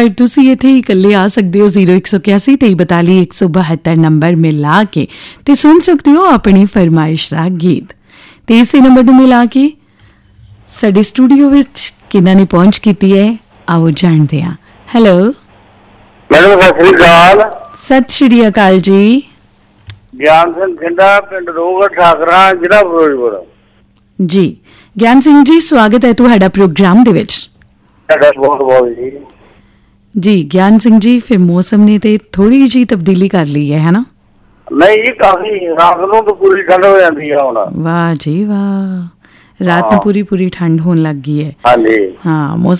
ਪਰ ਤੁਸੀਂ ਇੱਥੇ ਹੀ ਇਕੱਲੇ ਆ ਸਕਦੇ ਹੋ 0181 2342 172 ਨੰਬਰ ਮਿਲਾ ਕੇ ਤੇ ਸੁਣ ਸਕਦੇ ਹੋ ਆਪਣੀ ਫਰਮਾਇਸ਼ ਦਾ ਗੀਤ। ਤੇ ਇਸੇ ਨੰਬਰ ਨੂੰ ਮਿਲਾ ਕੇ ਸਾਡੇ ਸਟੂਡੀਓ ਵਿੱਚ ਕਿਹਨਾਂ ਨੇ ਪਹੁੰਚ ਕੀਤੀ ਹੈ ਆਓ ਜਾਣਦੇ ਹਾਂ। ਹੈਲੋ ਮੈਡਮ ਸਤਿ ਸ੍ਰੀ ਅਕਾਲ। ਸਤਿ ਸ਼੍ਰੀ ਅਕਾਲ ਜੀ। ਗਿਆਨ ਸਿੰਘ ਖਿੰਡਾ, ਪਿੰਡ ਰੋਗੜ ਠਾਕਰਾ, ਜ਼ਿਲ੍ਹਾ ਫਿਰੋਜ਼ਪੁਰ। ਜੀ ਗਿਆਨ ਸਿੰਘ ਜੀ, ਸਵਾਗਤ ਹੈ ਤੁਹਾਡਾ ਪ੍ਰੋਗਰਾਮ ਦੇ ਵਿੱਚ। ਤੁਹਾਡਾ ਬਹੁਤ ਬਹੁਤ ਜੀ। ਜੀ ਗਿਆਨ ਸਿੰਘ ਜੀ, ਫਿਰ ਮੌਸਮ ਨੇ ਤੇ ਥੋੜੀ ਜਿਹੀ ਤਬਦੀਲੀ ਕਰ ਲਈ ਹੈ ਨਾ? ਨਹੀਂ ਜੀ, ਕਾਫੀ ਰਾਤ ਨੂੰ ਤਾਂ ਪੂਰੀ ਠੰਡ ਹੋ ਜਾਂਦੀ ਆ ਹੁਣ। ਵਾਹ ਜੀ ਵਾਹ, ਰਾਤ ਨੂੰ ਪੂਰੀ ਠੰਡ ਹੋਣ ਲੱਗ ਗਈ ਹੈ। ਹਾਂਜੀ ਹਾਂ,